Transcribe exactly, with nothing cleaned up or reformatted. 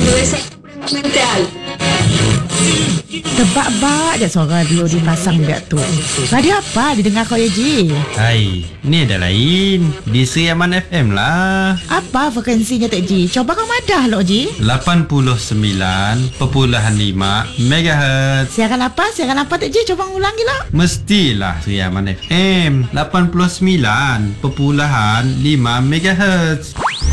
Mental. Tebak-bak je suara radio dipasang dia tu. Radio apa didengar kau ya Ji? Hai, ni ada lain. Di Seriaman F M lah. Apa frekuensinya Tek Ji? Coba kau madah lo Ji. lapan puluh sembilan perpuluhan lima megahertz. Siaran apa? Siaran apa Tek Ji? Coba ulang gila. Mestilah Seriaman F M lapan puluh sembilan perpuluhan lima megahertz.